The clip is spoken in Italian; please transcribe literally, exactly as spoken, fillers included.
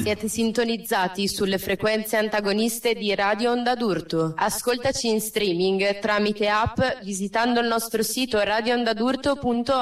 Siete sintonizzati sulle frequenze antagoniste di Radio Onda d'Urto. Ascoltaci in streaming tramite app visitando il nostro sito radio onda d'urto punto org.